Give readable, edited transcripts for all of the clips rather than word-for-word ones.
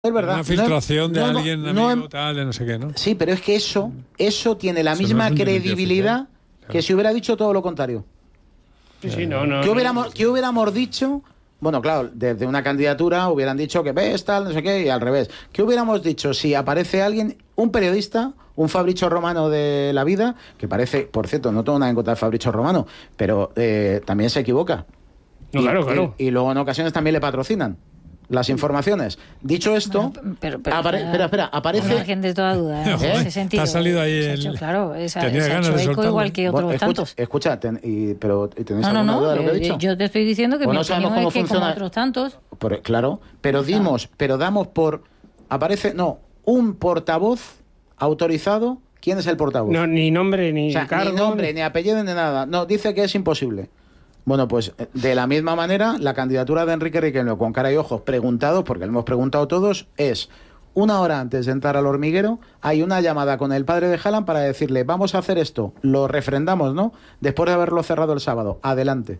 Es verdad. Una filtración de alguien, amigo, tal, de no sé qué, ¿no? Sí, pero es que eso tiene la misma credibilidad que si hubiera dicho todo lo contrario. Sí, ¿Qué hubiéramos dicho? Bueno, claro, desde una candidatura hubieran dicho que ves, tal, no sé qué, y al revés. ¿Qué hubiéramos dicho si aparece alguien, un periodista, un Fabrizio Romano de la vida, que parece, por cierto, no tengo nada en contra de Fabrizio Romano, pero también se equivoca? No, claro. Y luego en ocasiones también le patrocinan las informaciones. Dicho esto, espera, aparece... margen de toda duda, en ese sentido. Te ha salido ahí el... Claro, tenía ganas de soltarlo. Igual que otros tantos. Escucha, pero ¿tenéis alguna duda de lo que he dicho? Yo te estoy diciendo que mi opinión es que como otros tantos... Claro, pero damos por... Aparece, un portavoz autorizado. ¿Quién es el portavoz? No, ni nombre, ni cargo. Ni nombre, ni apellido, ni nada. No, dice que es imposible. Bueno, pues de la misma manera, la candidatura de Enrique Riquelme con cara y ojos preguntados, porque le hemos preguntado todos, es una hora antes de entrar al hormiguero, hay una llamada con el padre de Haaland para decirle, vamos a hacer esto, lo refrendamos, ¿no? Después de haberlo cerrado el sábado. Adelante.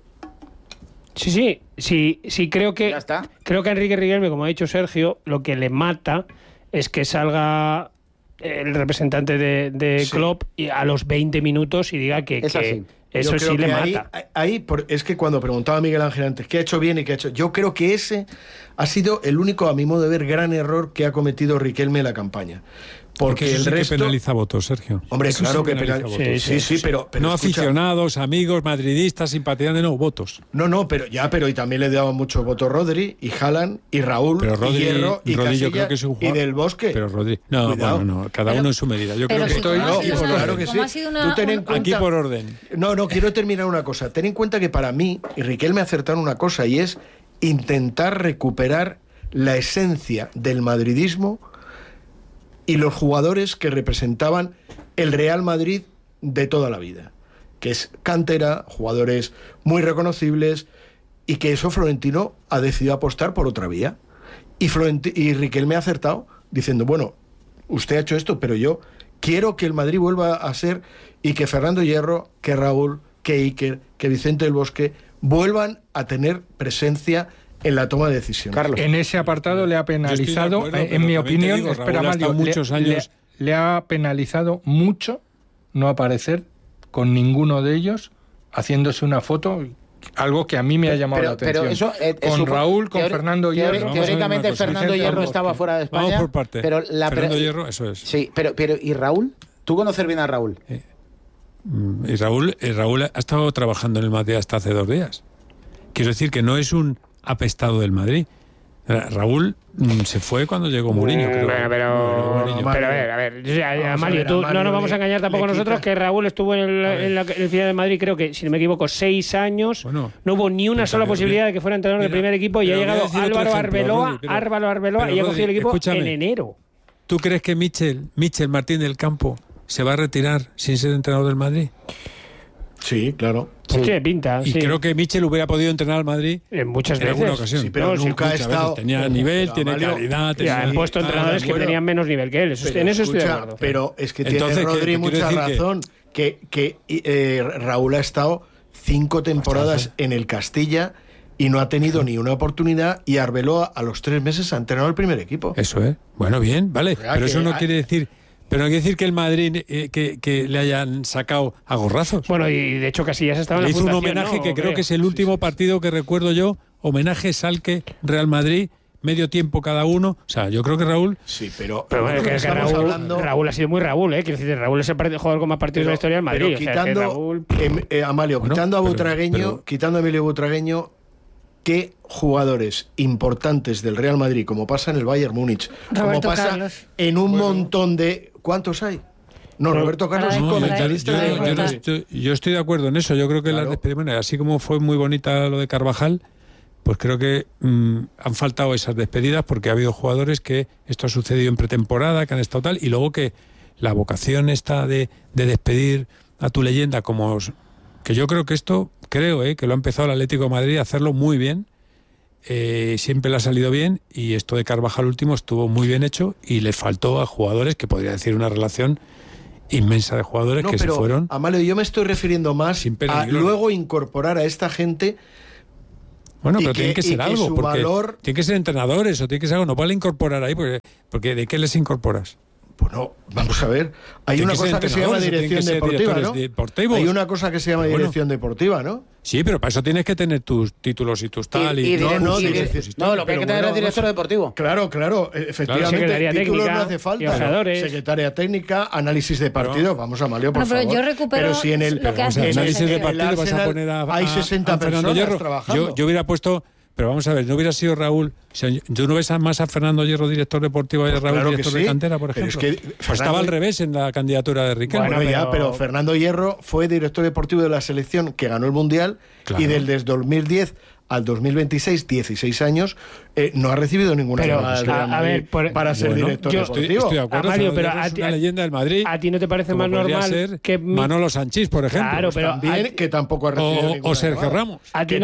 Sí, creo que a Enrique Riquelme, como ha dicho Sergio, lo que le mata es que salga el representante de Klopp y a los 20 minutos y diga que... Es así. Eso sí le mata. Es que cuando preguntaba a Miguel Ángel antes qué ha hecho bien y qué ha hecho... Yo creo que ese ha sido el único, a mi modo de ver, gran error que ha cometido Riquelme en la campaña. Porque el resto... que penaliza votos, Sergio. Hombre, eso claro que penaliza votos. Sí, pero no escucha, aficionados, amigos, madridistas, simpatizantes, no, votos. No, pero y también le daban muchos votos Rodri, y Haaland, y Raúl, y Hierro, y Casillas, yo creo que es un jugador, y Del Bosque. Pero Rodri... No, cada uno en su medida. Yo creo que claro que sí. Tú ten en cuenta... Aquí por orden. No, quiero terminar una cosa. Ten en cuenta que para mí, y Riquelme ha acertado una cosa, y es intentar recuperar la esencia del madridismo y los jugadores que representaban el Real Madrid de toda la vida, que es cantera, jugadores muy reconocibles, y que eso Florentino ha decidido apostar por otra vía. Y Riquelme ha acertado diciendo, bueno, usted ha hecho esto, pero yo quiero que el Madrid vuelva a ser, y que Fernando Hierro, que Raúl, que Iker, que Vicente del Bosque vuelvan a tener presencia en la toma de decisiones. Carlos. En ese apartado le ha penalizado, en mi opinión, le ha penalizado mucho no aparecer con ninguno de ellos haciéndose una foto, algo que a mí me ha llamado la atención. Pero eso, con Raúl, con Fernando Hierro. Teóricamente Fernando Hierro estaba fuera de España. Vamos por parte. Pero Fernando Hierro, eso es. Sí, pero ¿y Raúl? ¿Tú conoces bien a Raúl? Y Raúl ha estado trabajando en el Madrid hasta hace 2 días. Quiero decir que no es un apestado del Madrid. Raúl se fue cuando llegó Mourinho, creo. Pero a ver, Amalio, no nos vamos a engañar tampoco nosotros, que Raúl estuvo en el Ciudad de Madrid, creo que, si no me equivoco, 6 años. Bueno, no hubo ni una sola posibilidad de que fuera entrenador del primer equipo, y ha llegado Álvaro Arbeloa y ha cogido el equipo en enero. ¿Tú crees que Michel Martín del Campo se va a retirar sin ser entrenador del Madrid? Sí, claro. Pues tiene pinta. Y creo que Michel hubiera podido entrenar al Madrid muchas veces. En alguna ocasión. Sí, pero nunca ha estado... Tenía nivel, tiene calidad. Han puesto entrenadores que tenían menos nivel que él. En eso estoy de acuerdo. Pero es que tiene Rodri mucha razón. Que Raúl ha estado 5 temporadas en el Castilla y no ha tenido ni una oportunidad, y Arbeloa a los 3 meses ha entrenado el primer equipo. Eso es. Bueno, bien, vale. Pero eso no quiere decir... Pero no quiere decir que el Madrid que le hayan sacado a gorrazos. Bueno, y de hecho Casillas estaba en la fundación. Hizo un homenaje, que creo que es el último partido que recuerdo yo, homenaje Salque, Real Madrid, medio tiempo cada uno. O sea, yo creo que Raúl... Sí, pero es que Raúl ha sido muy Raúl, ¿eh? Quiero decir, Raúl es el jugador con más partidos de la historia del Madrid. Pero quitando, Amalio, quitando a Butragueño, quitando a Emilio Butragueño, ¿qué jugadores importantes del Real Madrid, como pasa en el Bayern Múnich, como pasa Carlos, en un montón de... ¿Cuántos hay? No, Roberto Carlos es comentarista. Yo estoy de acuerdo en eso. Yo creo que las despedidas, así como fue muy bonita lo de Carvajal, pues creo que han faltado esas despedidas, porque ha habido jugadores que esto ha sucedido en pretemporada, que han estado tal, y luego que la vocación esta de despedir a tu leyenda, como que yo creo que esto, que lo ha empezado el Atlético de Madrid a hacerlo muy bien. Siempre le ha salido bien, y esto de Carvajal último estuvo muy bien hecho, y le faltó a jugadores, que podría decir una relación inmensa de jugadores que se fueron. Amalio, yo me estoy refiriendo más a luego incorporar a esta gente Bueno, pero tiene que ser algo, porque tiene que ser entrenadores o tiene que ser algo, no vale incorporar ahí, porque ¿de qué les incorporas? Bueno, vamos a ver, hay una cosa que se llama dirección deportiva, ¿no? Hay una cosa que se llama dirección deportiva, ¿no? Sí, pero para eso tienes que tener tus títulos y tus tal no, lo que hay que tener es director deportivo. Claro, efectivamente, títulos no hace falta. Secretaria técnica, análisis de partido, vamos a Amalio, por favor. Pero yo recupero pero si en el análisis de partido vas a poner hay 60 personas trabajando. Yo hubiera puesto... Pero vamos a ver, ¿no hubiera sido Raúl? O sea, ¿tú no ves más a Fernando Hierro, director deportivo, y a Raúl, director de cantera, por ejemplo? Pero es que estaba al revés en la candidatura de Riquelme. Bueno, pero Fernando Hierro fue director deportivo de la selección que ganó el Mundial, y desde 2010 al 2026, 16 años, no ha recibido ninguna llamada para ser director deportivo. Estoy de acuerdo, Mario, pero es una leyenda del Madrid. ¿A ti no te parece más normal que Manolo Sanchís, por ejemplo? Claro, pero también que tampoco ha recibido ninguna o Sergio Ramos. ¿A ti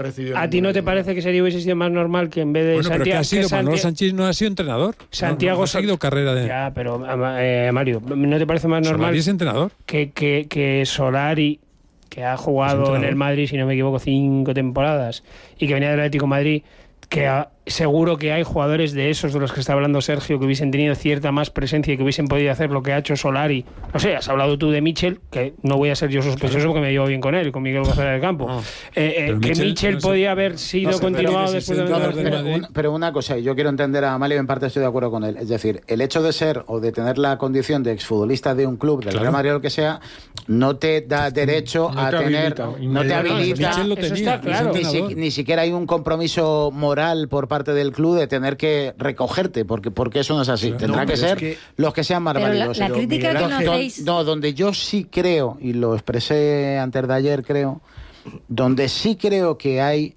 no te parece que sería hubiese sido más normal que en vez de Santiago? Pero ¿qué ha sido? Manolo Sanchís no ha sido entrenador. Santiago no ha seguido carrera de... Ya, pero Mario, ¿no te parece más normal Solari es entrenador? Que Solari, que ha jugado en el Madrid, si no me equivoco, 5 temporadas, y que venía del Atlético de Madrid, que seguro que hay jugadores de esos de los que está hablando Sergio que hubiesen tenido cierta más presencia y que hubiesen podido hacer lo que ha hecho Solari? No sé, has hablado tú de Michel, que no voy a ser yo sospechoso porque me llevo bien con él, con Miguel González del Campo. Que Michel podía haber sido continuado después de... Pero una cosa, y yo quiero entender a Amalio, en parte estoy de acuerdo con él, es decir, el hecho de ser o de tener la condición de exfutbolista de un club, del Real Madrid o lo que sea, no te da derecho a tener... No te habilita. Eso está claro. Ni siquiera hay un compromiso moral por parte del club de tener que recogerte, porque eso no es así. Tendrá que ser los que sean más válidos. La crítica que no hacéis... Donde yo sí creo, y lo expresé antes de ayer, creo, donde sí creo que hay,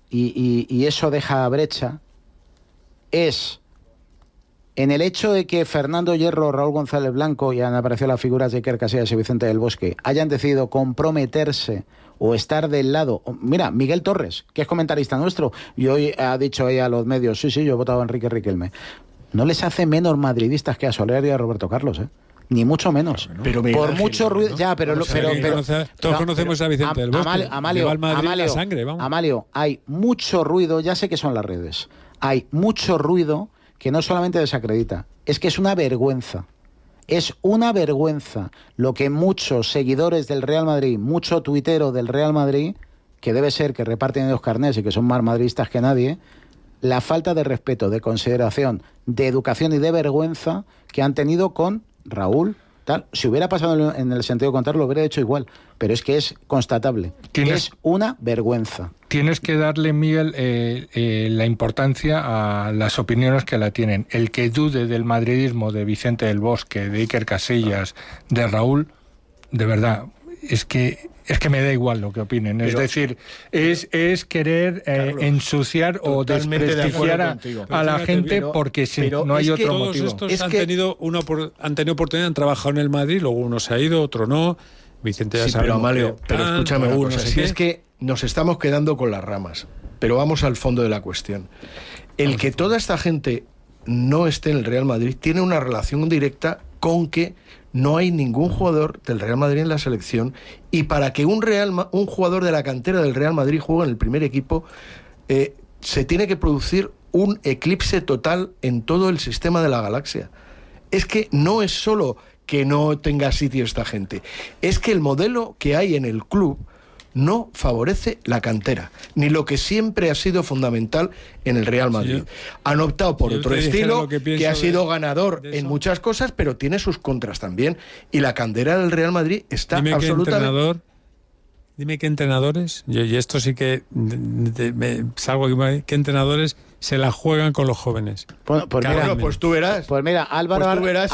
y eso deja brecha, es en el hecho de que Fernando Hierro, Raúl González Blanco, y han aparecido las figuras de Iker Casillas y Vicente del Bosque, hayan decidido comprometerse o estar del lado... Mira, Miguel Torres, que es comentarista nuestro, y hoy ha dicho a los medios, sí, yo he votado a Enrique Riquelme. No les hace menos madridistas que a Soler y a Roberto Carlos, ni mucho menos. Pero por mucho ruido... ¿no? Ya, pero todos conocemos a Vicente del Bosque. Amalio, hay mucho ruido, ya sé que son las redes. Hay mucho ruido que no solamente desacredita, es que es una vergüenza. Es una vergüenza lo que muchos seguidores del Real Madrid, mucho tuitero del Real Madrid, que debe ser que reparten los carnés y que son más madridistas que nadie, la falta de respeto, de consideración, de educación y de vergüenza que han tenido con Raúl. Tal. Si hubiera pasado en el sentido contrario, lo hubiera hecho igual, pero es que es constatable. Es una vergüenza. Tienes que darle, Miguel, la importancia a las opiniones que la tienen. El que dude del madridismo de Vicente del Bosque, de Iker Casillas, de Raúl, de verdad, es que me da igual lo que opinen. Pero, es decir, es querer ensuciar o desprestigiar a la gente porque no hay otro motivo. Todos estos han tenido oportunidad, han trabajado en el Madrid, luego uno se ha ido, otro no. Vicente ya sabe. Pero Amalio, escúchame una cosa. Si es que nos estamos quedando con las ramas, pero vamos al fondo de la cuestión. El que toda esta gente no esté en el Real Madrid tiene una relación directa con que no hay ningún jugador del Real Madrid en la selección, y para que un jugador de la cantera del Real Madrid juegue en el primer equipo, se tiene que producir un eclipse total en todo el sistema de la galaxia. Es que no es solo que no tenga sitio esta gente, es que el modelo que hay en el club no favorece la cantera, ni lo que siempre ha sido fundamental en el Real Madrid. Sí, han optado por otro estilo que ha sido ganador en muchas cosas, pero tiene sus contras también. Y la cantera del Real Madrid está absolutamente... Dime qué entrenadores, y esto sí que salgo aquí, qué entrenadores se la juegan con los jóvenes. Pues tú verás. Pues mira, Álvaro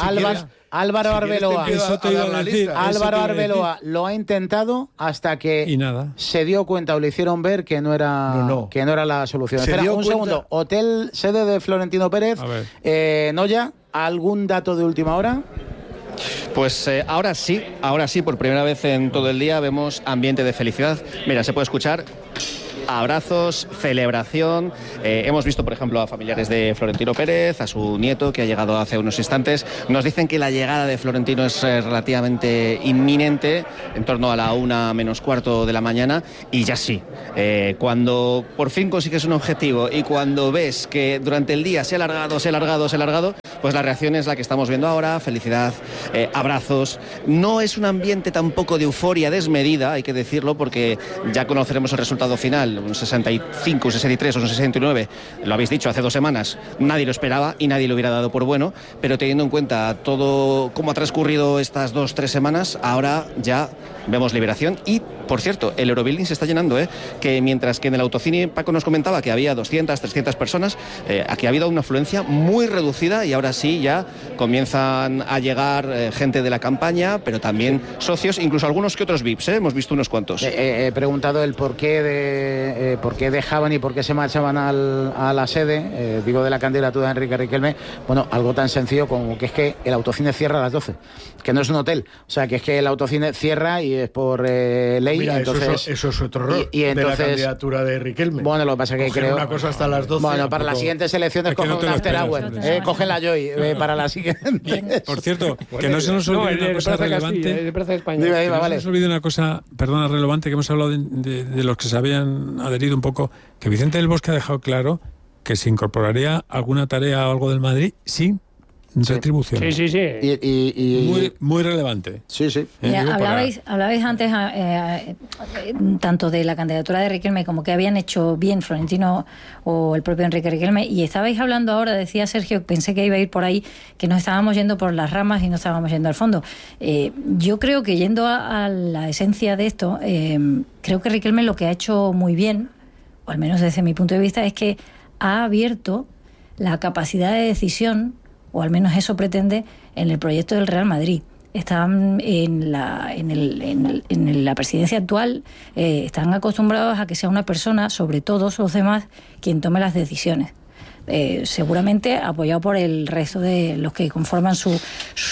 Arbeloa lo ha intentado hasta que se dio cuenta o le hicieron ver que no era la solución. Espera, un segundo. Hotel sede de Florentino Pérez. Noya, ¿algún dato de última hora? Pues ahora sí, por primera vez en todo el día vemos ambiente de felicidad. Mira, se puede escuchar abrazos, celebración. Hemos visto, por ejemplo, a familiares de Florentino Pérez, a su nieto que ha llegado hace unos instantes. Nos dicen que la llegada de Florentino es relativamente inminente, en torno a la 1:45 de la mañana, y ya sí, cuando por fin consigues un objetivo y cuando ves que durante el día se ha alargado, pues la reacción es la que estamos viendo ahora: felicidad, abrazos. No es un ambiente tampoco de euforia desmedida, hay que decirlo, porque ya conoceremos el resultado final, un 65, un 63 o un 69, lo habéis dicho hace 2 semanas, nadie lo esperaba y nadie lo hubiera dado por bueno, pero teniendo en cuenta todo cómo ha transcurrido estas 2-3 semanas, ahora ya vemos liberación. Y, por cierto, el Eurobuilding se está llenando, que mientras que en el autocine Paco nos comentaba que había 200, 300 personas, aquí ha habido una afluencia muy reducida y ahora sí ya comienzan a llegar gente de la campaña, pero también socios, incluso algunos que otros VIPs, hemos visto unos cuantos. He preguntado el por qué dejaban y por qué se marchaban a la sede, digo, de la candidatura de Enrique Riquelme. Bueno, algo tan sencillo como que es que el autocine cierra a las 12, que no es un hotel, o sea, que es que el autocine cierra y es por ley. Mira, entonces, eso es otro error y entonces, de la candidatura de Riquelme. Bueno, lo que pasa es que coger creo... una cosa hasta las 12. Bueno, para las siguientes elecciones cogen un after hour. Cogen la Joy para la siguiente. Por cierto, que no se nos olvide una cosa relevante. No se nos olvide una cosa, perdona, relevante, que hemos hablado de los que se habían adherido un poco, que Vicente del Bosque ha dejado claro que se incorporaría alguna tarea o algo del Madrid sin retribución. Sí. Y muy relevante. Sí. Hablabais antes tanto de la candidatura de Riquelme como que habían hecho bien Florentino o el propio Enrique Riquelme, y estabais hablando ahora, decía Sergio, pensé que iba a ir por ahí, que nos estábamos yendo por las ramas y no estábamos yendo al fondo. Yo creo que yendo a la esencia de esto, creo que Riquelme lo que ha hecho muy bien, o al menos desde mi punto de vista, es que ha abierto la capacidad de decisión, o al menos eso pretende, en el proyecto del Real Madrid. Están en la presidencia actual, están acostumbrados a que sea una persona, sobre todos los demás, quien tome las decisiones. Seguramente apoyado por el resto de los que conforman sus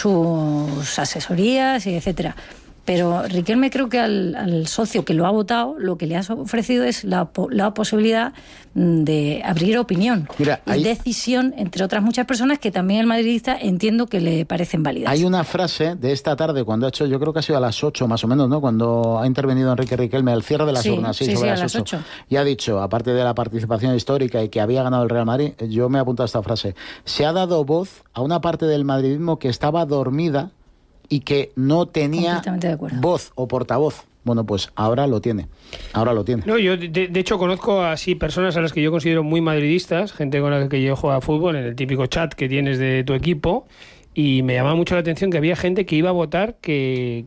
asesorías, etcétera. Pero Riquelme, creo que al socio que lo ha votado, lo que le ha ofrecido es la posibilidad de abrir opinión y decisión, entre otras muchas personas que también el madridista entiendo que le parecen válidas. Hay una frase de esta tarde, cuando ha hecho, yo creo que ha sido a las 8 más o menos, ¿no?, cuando ha intervenido Enrique Riquelme al cierre de las urnas, sobre las 8. Y ha dicho, aparte de la participación histórica y que había ganado el Real Madrid, yo me he apuntado a esta frase: se ha dado voz a una parte del madridismo que estaba dormida y que no tenía voz o portavoz. Bueno, pues ahora lo tiene. No, yo de hecho conozco así personas a las que yo considero muy madridistas, gente con la que yo juego a fútbol, en el típico chat que tienes de tu equipo, y me llamaba mucho la atención que había gente que iba a votar que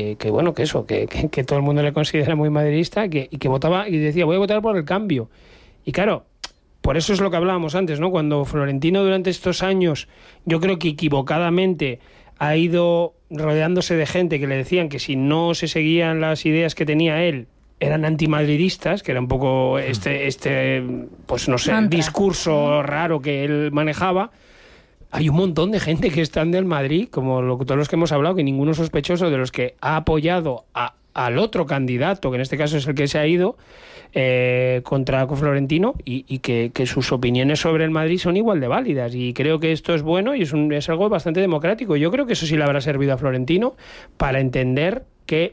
todo el mundo le considera muy madridista, y que votaba y decía, voy a votar por el cambio. Y claro, por eso es lo que hablábamos antes, ¿no? Cuando Florentino durante estos años, yo creo que equivocadamente, ha ido rodeándose de gente que le decían que si no se seguían las ideas que tenía él, eran antimadridistas, que era un poco pues no sé, discurso raro que él manejaba. Hay un montón de gente que están del Madrid, como todos los que hemos hablado, que ninguno sospechoso de los que ha apoyado al otro candidato, que en este caso es el que se ha ido, contra Florentino, y que sus opiniones sobre el Madrid son igual de válidas, y creo que esto es bueno y es algo bastante democrático. Yo creo que eso sí le habrá servido a Florentino para entender que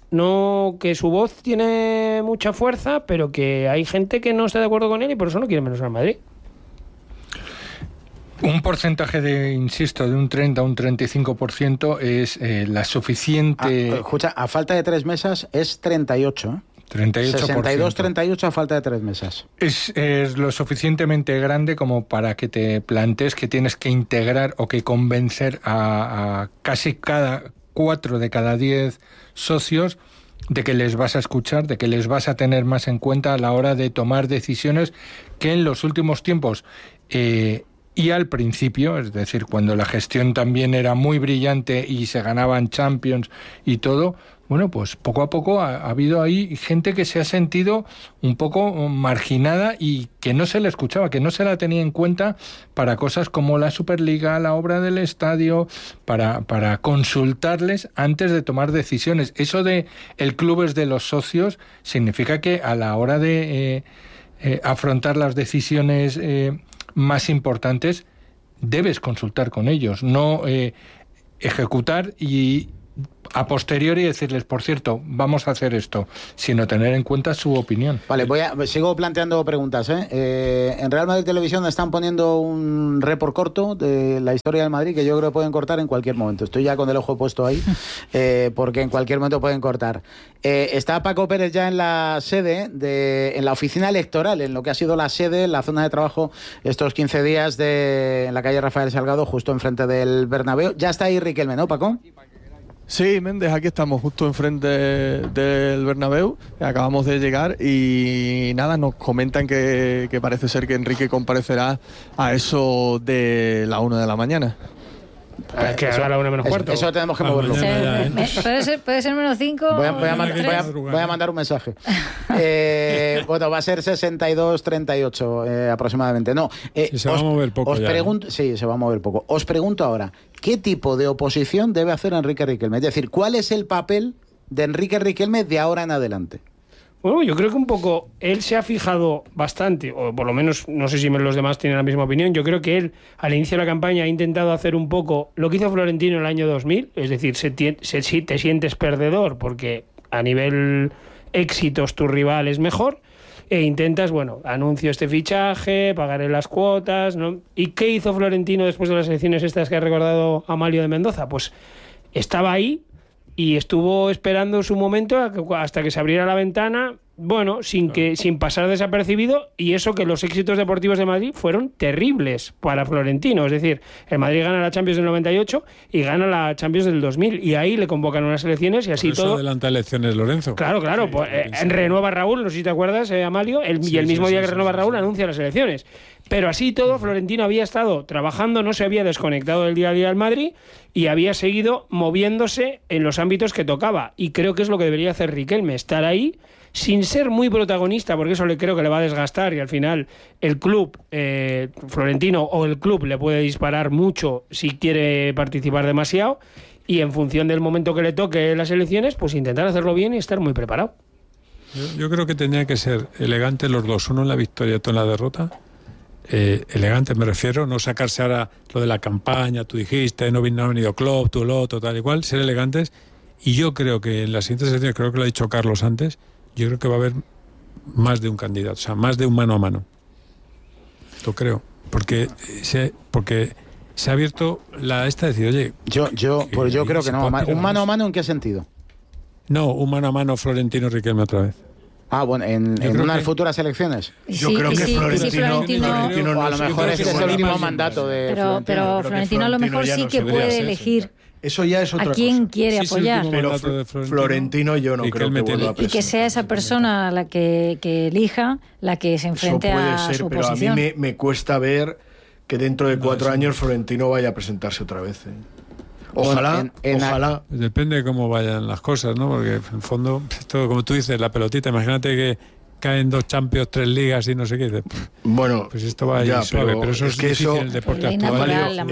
su voz tiene mucha fuerza, pero que hay gente que no está de acuerdo con él y por eso no quiere menos al Madrid. Un porcentaje insisto, de un 30 a un 35% es la suficiente... Escucha, a falta de 3 mesas es 38, 62-38 a falta de 3 mesas. Es lo suficientemente grande como para que te plantees que tienes que integrar o que convencer a casi 4 de cada 10 socios de que les vas a escuchar, de que les vas a tener más en cuenta a la hora de tomar decisiones que en los últimos tiempos y al principio, es decir, cuando la gestión también era muy brillante y se ganaban Champions y todo, bueno, pues poco a poco ha habido ahí gente que se ha sentido un poco marginada y que no se le escuchaba, que no se la tenía en cuenta para cosas como la Superliga, la obra del estadio, para consultarles antes de tomar decisiones. Eso de el club es de los socios significa que a la hora de afrontar las decisiones más importantes debes consultar con ellos, no ejecutar y a posteriori decirles, por cierto, vamos a hacer esto, sino tener en cuenta su opinión. Vale, sigo planteando preguntas. En Real Madrid Televisión están poniendo un report corto de la historia del Madrid que yo creo que pueden cortar en cualquier momento. Estoy ya con el ojo puesto ahí, porque en cualquier momento pueden cortar. Está Paco Pérez ya en la sede, en la oficina electoral, en lo que ha sido la sede, la zona de trabajo estos 15 días en la calle Rafael Salgado, justo enfrente del Bernabéu. Ya está ahí Riquelme, ¿no, Paco? Sí, Méndez, aquí estamos justo enfrente del Bernabéu, acabamos de llegar y nada, nos comentan que parece ser que Enrique comparecerá a eso de la 1 de la mañana. Es que a la 1 menos cuarto. Eso tenemos que moverlo. ¿Puede ser menos 5? Voy a mandar un mensaje. Bueno, va a ser 62-38 aproximadamente. No, se va a mover poco. Sí, se va a mover poco. Os pregunto ahora, ¿qué tipo de oposición debe hacer Enrique Riquelme? Es decir, ¿cuál es el papel de Enrique Riquelme de ahora en adelante? Bueno, yo creo que un poco él se ha fijado bastante, o por lo menos no sé si los demás tienen la misma opinión. Yo creo que él al inicio de la campaña ha intentado hacer un poco lo que hizo Florentino en el año 2000, es decir, te sientes perdedor porque a nivel éxitos tu rival es mejor e intentas, bueno, anuncio este fichaje, pagaré las cuotas, ¿no? ¿Y qué hizo Florentino después de las elecciones estas que ha recordado Amalio de Mendoza? Pues estaba ahí y estuvo esperando su momento hasta que se abriera la ventana, bueno, sin pasar desapercibido, y eso que los éxitos deportivos de Madrid fueron terribles para Florentino. Es decir, el Madrid gana la Champions del 98 y gana la Champions del 2000, y ahí le convocan unas elecciones y así todo. Eso adelanta elecciones, Lorenzo. Claro, sí, pues, renueva Raúl, no sé si te acuerdas, Amalio, y el mismo día que renueva Raúl anuncia las elecciones. Pero así todo, Florentino había estado trabajando, no se había desconectado del día a día del Madrid y había seguido moviéndose en los ámbitos que tocaba. Y creo que es lo que debería hacer Riquelme, estar ahí sin ser muy protagonista, porque eso creo que le va a desgastar y al final el club, Florentino o el club le puede disparar mucho si quiere participar demasiado, y en función del momento que le toque las elecciones, pues intentar hacerlo bien y estar muy preparado. Yo creo que tenía que ser elegante los dos, uno en la victoria y otro en la derrota. Elegante me refiero, no sacarse ahora lo de la campaña, tú dijiste, no ha venido Klopp, tú lo otro, tal y cual, ser elegantes. Y yo creo que en las siguientes elecciones, creo que lo ha dicho Carlos antes, yo creo que va a haber más de un candidato, o sea, más de un mano a mano. Lo creo, porque se ha abierto esta decir, oye... Yo creo que no. ¿Un mano a mano en qué sentido? No, un mano a mano Florentino-Riquelme otra vez. Ah, bueno, en unas futuras elecciones. Yo creo que Florentino a lo mejor este es el último mandato de Florentino. Pero Florentino a lo mejor sí que puede elegir eso ya es otra a quién cosa. Quiere apoyar. Pero Florentino yo no creo que vuelva a presentar. Y que sea esa persona la que elija, la que se enfrente a su oposición. Pero a mí me cuesta ver que dentro de 4 años Florentino vaya a presentarse otra vez. Ojalá. Depende de cómo vayan las cosas, ¿no? Porque en el fondo, esto, como tú dices, la pelotita, imagínate que caen 2 Champions, 3 ligas y no sé qué. Bueno, pues esto va a ir suave, pero eso es difícil en el deporte actual.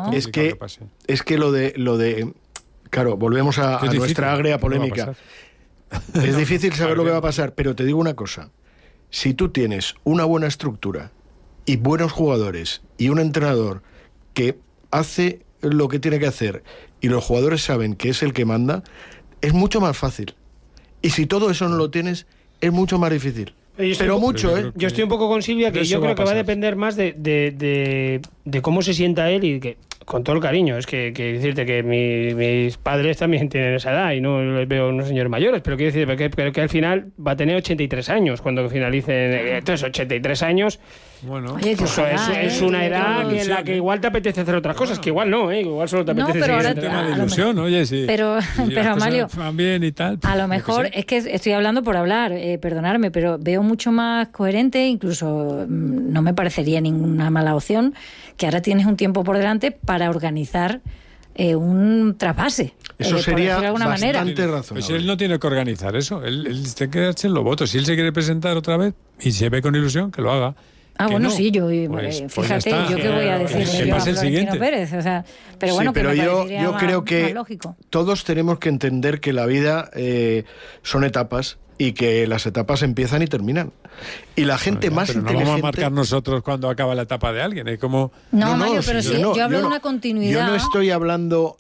Es que lo de claro, volvemos a nuestra agria polémica. Es difícil saber lo que va a pasar, pero te digo una cosa. Si tú tienes una buena estructura y buenos jugadores y un entrenador que hace lo que tiene que hacer y los jugadores saben que es el que manda, es mucho más fácil. Y si todo eso no lo tienes, es mucho más difícil. Pero mucho, ¿eh? Yo estoy un poco con Silvia, que yo creo que va a depender más de cómo se sienta él, y que, con todo el cariño, es que decirte que mis padres también tienen esa edad y no les veo unos señores mayores, pero quiero decir que al final va a tener 83 años cuando finalice. Entonces, 83 años, bueno, oye, pues es una edad en la que igual te apetece hacer otras cosas, que igual no, igual solo te apetece pero seguir. Ahora tema de ilusión, oye, sí. Pero Amalio, bien y tal, a lo mejor es que estoy hablando por hablar, perdonadme, pero veo mucho más coherente, incluso no me parecería ninguna mala opción, que ahora tienes un tiempo por delante para organizar un trasvase. Eso sería de alguna bastante manera. razonable. Pues él no tiene que organizar eso. Él tiene que darse los votos. Si él se quiere presentar otra vez y se ve con ilusión, que lo haga. Bueno, no. Sí, yo fíjate, yo qué voy a decir que pase el siguiente. Pérez, o sea, pero bueno, pero yo creo que lógico. Todos tenemos que entender que la vida son etapas y que las etapas empiezan y terminan. Y la gente más pero inteligente... no vamos a marcar nosotros cuando acaba la etapa de alguien. Es como... No, Mario, pero yo hablo de una continuidad. Yo no estoy hablando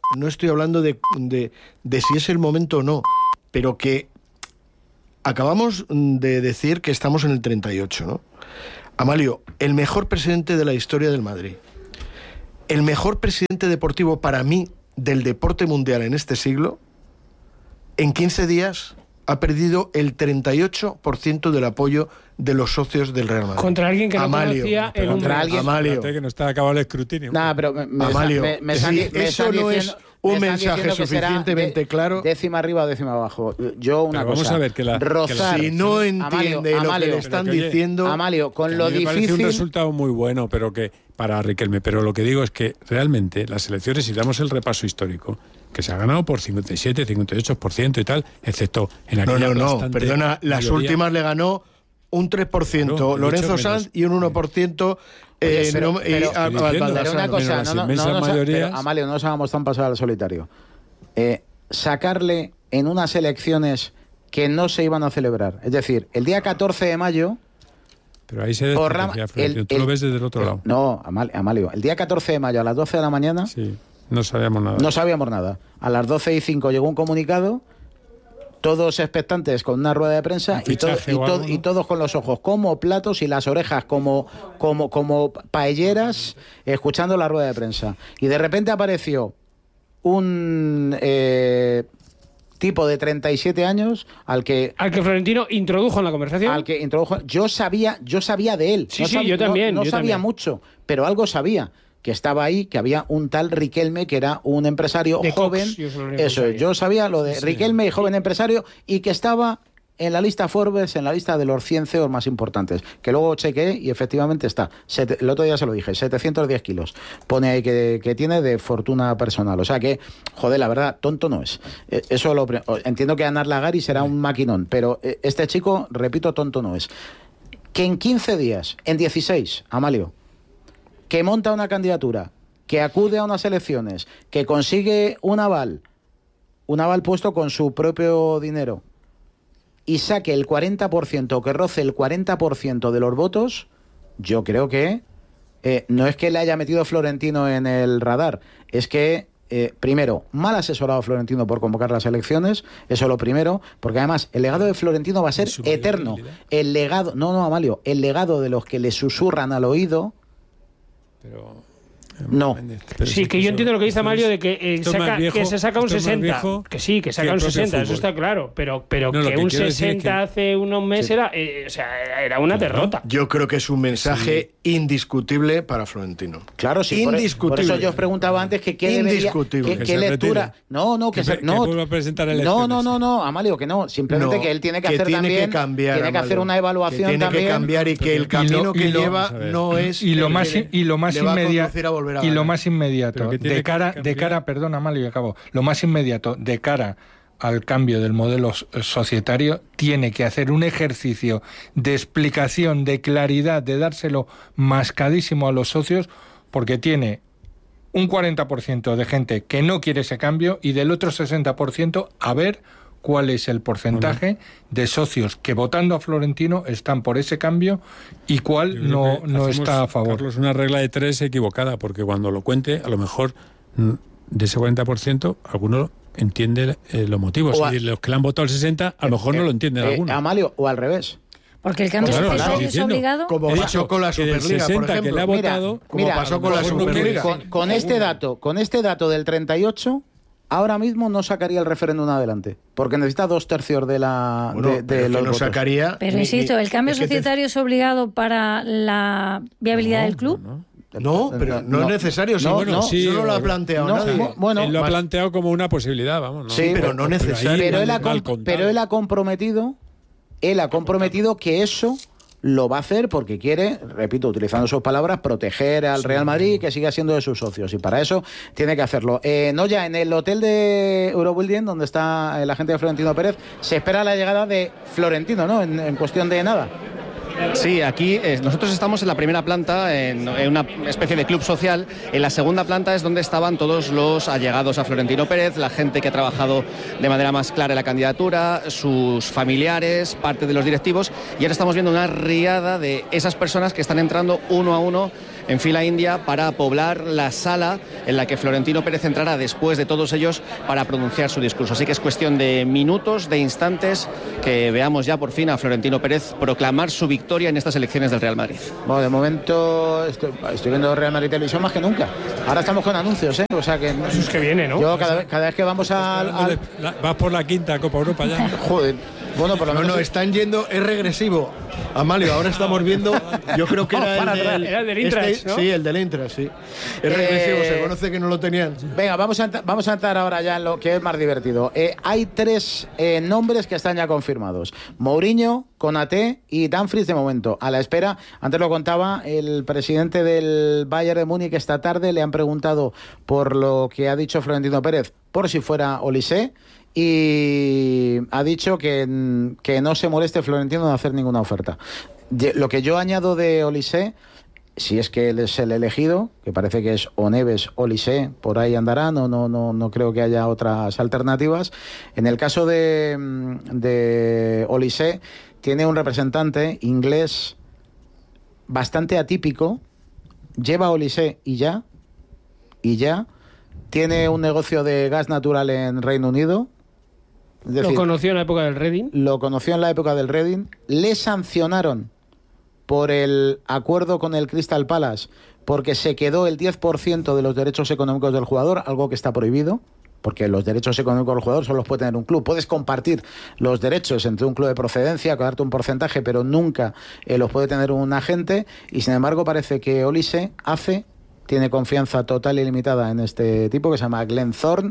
de si es el momento o no, pero que acabamos de decir que estamos en el 38, ¿no? Amalio, el mejor presidente de la historia del Madrid, el mejor presidente deportivo para mí del deporte mundial en este siglo, en 15 días ha perdido el 38% del apoyo de los socios del Real Madrid. Contra alguien que no conocía en contra alguien Amalio. Que no está acabado el escrutinio. Nada, pero Amalio, eso no es un mensaje suficientemente claro. Décima arriba o décima abajo. Yo una pero cosa. Vamos a ver que Rozar, si no entiende Amalio, lo que le están diciendo. Amalio, con lo me parece difícil. un resultado muy bueno, pero que para Riquelme. Pero lo que digo es que realmente las elecciones, si damos el repaso histórico, que se ha ganado por 57, 58% y tal, excepto en aquella perdona, las mayoría. Últimas le ganó un 3%, Claro, Lorenzo Sanz, y un 1%. Pero una cosa, mayorías... Amalio, no nos hagamos tan pasar al solitario. Sacarle en unas elecciones que no se iban a celebrar, es decir, el día 14 de mayo... Pero ahí se desprestigia, tú lo ves desde el otro lado. No, Amalio, el día 14 de mayo a las 12 de la mañana... Sí, no sabíamos nada. No sabíamos nada. A las 12:05 llegó un comunicado, todos expectantes con una rueda de prensa y todos con los ojos como platos y las orejas como paelleras escuchando la rueda de prensa. Y de repente apareció un tipo de 37 años al que Florentino introdujo en la conversación. Yo sabía de él. Sí, yo también. No yo sabía también. mucho, pero algo sabía. Que estaba ahí, que había un tal Riquelme que era un empresario de joven. Cox, yo sabía lo de Riquelme y joven empresario, y que estaba en la lista Forbes, en la lista de los 100 CEOs más importantes, que luego chequeé y efectivamente está. El otro día se lo dije, 710 kilos. Pone ahí que tiene de fortuna personal. O sea que, joder, la verdad, tonto no es. Eso entiendo que Anar Lagari será un maquinón, pero este chico, repito, tonto no es. Que en 15 días, en 16, Amalio, que monta una candidatura, que acude a unas elecciones, que consigue un aval puesto con su propio dinero, y saque el 40%, que roce el 40% de los votos, yo creo que no es que le haya metido Florentino en el radar, es que, primero, mal asesorado Florentino por convocar las elecciones, eso es lo primero, porque además el legado de Florentino va a ser eterno. El legado, Amalio, el legado de los que le susurran al oído... Pero no. Sí, que yo entiendo lo que dice Amalio de que se saca un 60. Que sí, que saca un 60, eso está claro. Pero no, que un 60 hace unos meses era una derrota. Yo creo que es un mensaje indiscutible para Florentino. Claro, sí. Indiscutible. Por eso yo os preguntaba antes que qué lectura. vuelva a presentar elecciones. No, Amalio, que no. Simplemente que él tiene que hacer también. Tiene que hacer una evaluación también. Tiene que cambiar y que el camino que lleva no es. Y lo más inmediato. Y lo más inmediato, de cara, perdona, Amalio, y acabo. Lo más inmediato, de cara al cambio del modelo societario, tiene que hacer un ejercicio de explicación, de claridad, de dárselo mascadísimo a los socios, porque tiene un 40% de gente que no quiere ese cambio y del otro 60% a ver cuál es el porcentaje de socios que votando a Florentino están por ese cambio y cuál no está a favor. Carlos, una regla de 3 equivocada, porque cuando lo cuente, a lo mejor de ese 40%, alguno entiende los motivos. Y los que le han votado el 60%, a lo mejor no lo entienden algunos. Amalio, o al revés. Porque el cambio societario es obligado. Como pasó con la Superliga, por ejemplo. Que le ha votado, como pasó con la Superliga. Con este dato del 38... ahora mismo no sacaría el referéndum adelante, porque necesita 2/3 de la de los votos. Sacaría. Pero insisto, ¿el cambio societario es obligado para la viabilidad del club? No, pero no es necesario. Solo lo ha planteado nadie. Él lo ha planteado como una posibilidad, vamos. Sí, pero no necesario. Pero él ha comprometido que eso lo va a hacer porque quiere, repito, utilizando sus palabras, proteger al Real Madrid y que siga siendo de sus socios. Y para eso tiene que hacerlo. Noya, en el hotel de Eurobuilding, donde está el agente de Florentino Pérez, se espera la llegada de Florentino, ¿no? En cuestión de nada. Sí, aquí nosotros estamos en la primera planta, en una especie de club social. En la segunda planta es donde estaban todos los allegados a Florentino Pérez, la gente que ha trabajado de manera más clara en la candidatura, sus familiares, parte de los directivos. Y ahora estamos viendo una riada de esas personas que están entrando uno a uno en fila india para poblar la sala en la que Florentino Pérez entrará después de todos ellos para pronunciar su discurso. Así que es cuestión de minutos, de instantes, que veamos ya por fin a Florentino Pérez proclamar su victoria en estas elecciones del Real Madrid. Bueno, de momento estoy viendo Real Madrid Televisión más que nunca. Ahora estamos con anuncios, ¿eh? O sea que... Eso es que viene, ¿no? Yo cada vez que vamos al... Vas por la quinta Copa Europa ya. Joder. Bueno, por lo menos... No, están yendo, es regresivo. Amalio, ahora estamos viendo, yo creo que era el del Intras, ¿no? Sí, el del Intras, sí. Es regresivo, se conoce que no lo tenían. Venga, vamos a entrar ahora ya en lo que es más divertido. Hay 3 nombres que están ya confirmados. Mourinho, Konaté y Dumfries de momento. A la espera, antes lo contaba, el presidente del Bayern de Múnich esta tarde le han preguntado por lo que ha dicho Florentino Pérez, por si fuera Olise, y ha dicho que no se moleste Florentino de hacer ninguna oferta. Lo que yo añado de Olise, si es que él es el elegido, que parece que es o Neves o Olise, por ahí andará, no creo que haya otras alternativas. En el caso de Olise, tiene un representante inglés bastante atípico, lleva a Olise y ya, tiene un negocio de gas natural en Reino Unido. Es decir, lo conoció en la época del Reading. Le sancionaron por el acuerdo con el Crystal Palace porque se quedó el 10% de los derechos económicos del jugador, algo que está prohibido, porque los derechos económicos del jugador solo los puede tener un club. Puedes compartir los derechos entre un club de procedencia, darte un porcentaje, pero nunca los puede tener un agente, y sin embargo parece que Olise tiene confianza total y limitada en este tipo que se llama Glenn Thorne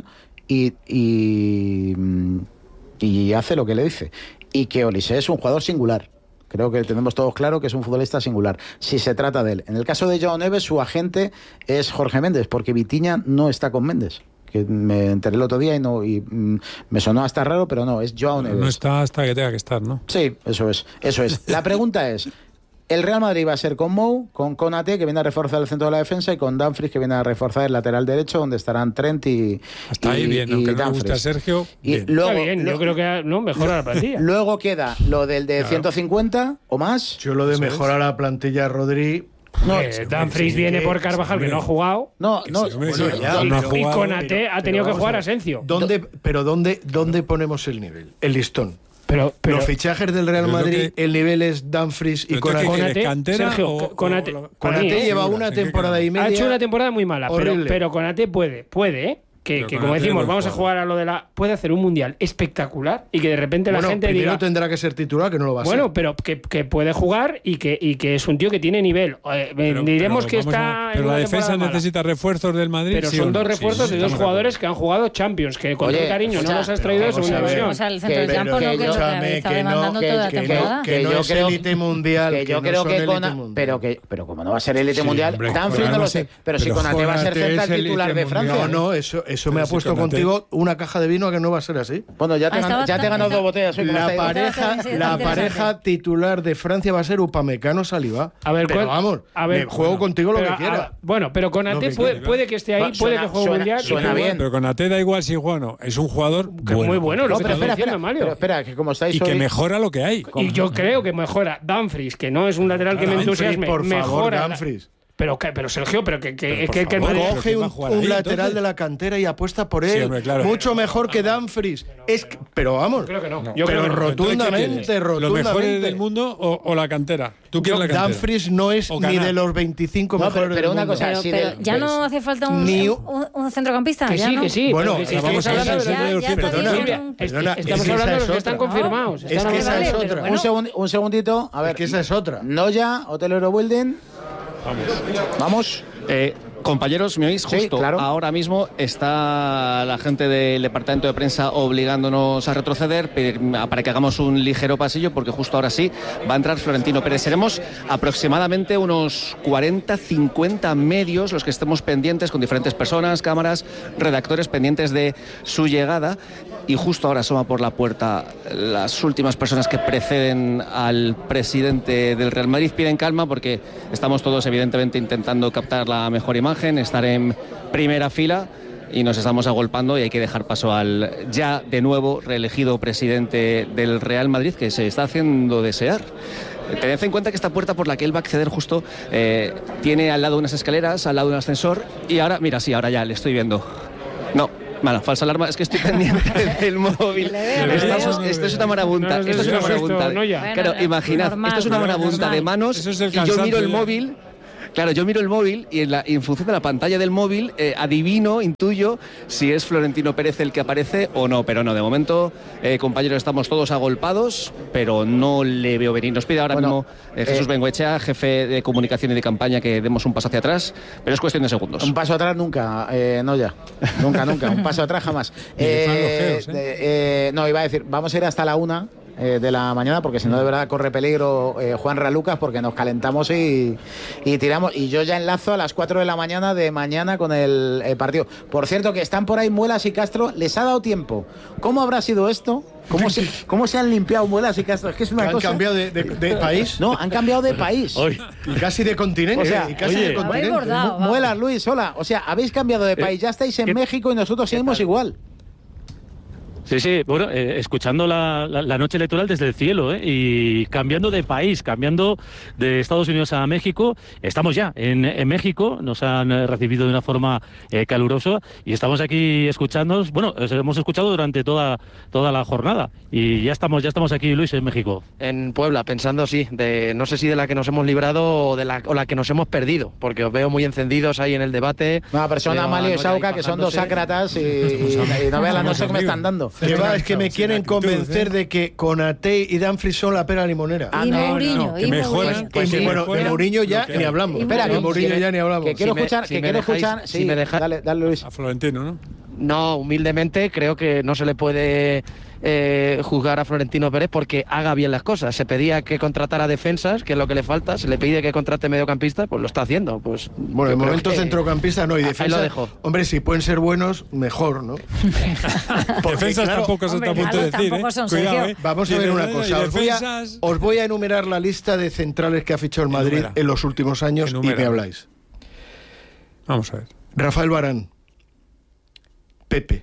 y hace lo que le dice. Y que Olise es un jugador singular. Creo que tenemos todos claro que es un futbolista singular, si se trata de él. En el caso de Joao Neves, su agente es Jorge Méndez, porque Vitinha no está con Méndez. Que me enteré el otro día y me sonó hasta raro, pero no, es Joao Neves. No está hasta que tenga que estar, ¿no? Sí, eso es. La pregunta es... El Real Madrid va a ser con Mou, con Konaté, que viene a reforzar el centro de la defensa, y con Dumfries, que viene a reforzar el lateral derecho, donde estarán Trent y hasta ahí bien, aunque no me guste a Sergio. Y luego, está bien, yo creo que mejora la plantilla. Luego queda lo del de 150 o más. Yo lo de mejorar la plantilla, Rodri... Dumfries viene por Carvajal, que no ha jugado. Y Konaté ha tenido que jugar Asensio. ¿Dónde ponemos el nivel? El listón. Pero los fichajes del Real Madrid, el nivel es Dumfries y Konaté. Sergio, Konaté lleva una temporada y media. Ha hecho una temporada muy mala, pero Konaté puede, que como decimos, vamos a jugar a lo de puede hacer un mundial espectacular y que de repente la gente primero diga... tendrá que ser titular, que no lo va a ser. Bueno, pero que puede jugar y que es un tío que tiene nivel. Diremos que está... Pero la defensa necesita refuerzos del Madrid. Pero son 2 refuerzos de 2 jugadores que han jugado Champions, que con todo cariño no los has traído de segunda división. O sea, el centro del campo está demandando toda la temporada. Que no es élite mundial. Que yo creo que pero como no va a ser élite mundial, Dumfries no lo sé. Pero si Konaté va a ser central titular de Francia. No, eso me ha puesto contigo una caja de vino, que no va a ser así. Bueno, ya te he ganado 2 botellas. La pareja titular de Francia va a ser Upamecano Saliba. A ver, pero vamos, juego contigo lo que quiera. Bueno, pero Konaté puede que esté ahí, puede que juegue mundial. Suena bien. Pero Konaté da igual si juega o no. Es un jugador muy bueno. Pero espera, que como estáis y que mejora lo que hay. Y yo creo que mejora Dumfries, que no es un lateral que me entusiasme. Mejora Dumfries. Pero Sergio, coge un lateral de la cantera y apuesta por él. Sí, hombre, claro. Mucho mejor que Dumfries. Pero vamos, creo que no. Pero rotundamente. ¿Los mejores del mundo o la cantera? ¿Tú quieres la cantera? Dumfries no es ni de los 25 mejores del mundo. Pero ya no hace falta un centrocampista. Que sí. Bueno, estamos hablando de los que están confirmados. Es que esa es otra. Un segundito. A ver, es que esa es otra. Noya, Hotel Eurobuilding. Vamos. Compañeros, ¿me oís? Justo sí, claro. Ahora mismo está la gente del departamento de prensa obligándonos a retroceder para que hagamos un ligero pasillo, porque justo ahora sí va a entrar Florentino Pérez. Seremos aproximadamente unos 40-50 medios los que estemos pendientes, con diferentes personas, cámaras, redactores pendientes de su llegada. Y justo ahora asoma por la puerta las últimas personas que preceden al presidente del Real Madrid. Piden calma porque estamos todos evidentemente intentando captar la mejor imagen, estar en primera fila, y nos estamos agolpando y hay que dejar paso al ya de nuevo reelegido presidente del Real Madrid, que se está haciendo desear. Tened en cuenta que esta puerta por la que él va a acceder justo tiene al lado unas escaleras, al lado un ascensor, y ahora, mira, sí, ahora ya le estoy viendo. No. Bueno, falsa alarma, es que estoy pendiente del móvil. Esto es una marabunta. Esto es una marabunta. Claro, imaginad, esto es una marabunta de manos y yo miro el móvil. Claro, yo miro el móvil y en función de la pantalla del móvil adivino, intuyo si es Florentino Pérez el que aparece o no. Pero no, de momento, compañeros, estamos todos agolpados, pero no le veo venir. Nos pide ahora mismo Jesús Bengoechea, jefe de comunicación y de campaña, que demos un paso hacia atrás, pero es cuestión de segundos. Un paso atrás nunca, no ya. Nunca. Un paso atrás jamás. No, iba a decir, vamos a ir hasta la 1 de la mañana, porque si no de verdad corre peligro Juan Ralucas, porque nos calentamos y tiramos, y yo ya enlazo a las 4 de la mañana de mañana con el partido. Por cierto, que están por ahí Muelas y Castro, les ha dado tiempo. ¿Cómo habrá sido esto? ¿Cómo se han limpiado Muelas y Castro? Es que es una cosa... ¿Han cambiado de país? No, han cambiado de país. Y casi de continente. O sea, de continente. Muelas, Luis, hola. O sea, habéis cambiado de país, ya estáis en México y nosotros seguimos igual. Sí, bueno, escuchando la noche electoral desde el cielo, y cambiando de país, cambiando de Estados Unidos a México. Estamos ya en México, nos han recibido de una forma calurosa y estamos aquí escuchándonos. Bueno, hemos escuchado durante toda la jornada y ya estamos aquí, Luis, en México. En Puebla, pensando, sí, no sé si de la que nos hemos librado o la que nos hemos perdido, porque os veo muy encendidos ahí en el debate. Una persona, Amalio y Sauca, que son dos sácratas y no vean la noche que me están dando. Es que me quieren convencer de que Konaté y Dumfries son la pera limonera. Y Mourinho. Bueno, de Mourinho ya ni hablamos. Espera, de Mourinho ya ni hablamos. Que quiero escuchar. Si me dejáis, dale, Luis. A Florentino, ¿no? No, humildemente creo que no se le puede juzgar a Florentino Pérez porque haga bien las cosas. Se pedía que contratara defensas, que es lo que le falta. Se le pide que contrate mediocampistas, pues lo está haciendo. Pues bueno, de momento centrocampista no, y defensas. Ahí lo dejo. Hombre, si pueden ser buenos, mejor, ¿no? Defensas tampoco se está a punto de decir, Cuidado, Vamos a ver una cosa. Os voy a enumerar la lista de centrales que ha fichado el Madrid en los últimos años y me habláis. Vamos a ver. Rafael Varane, Pepe,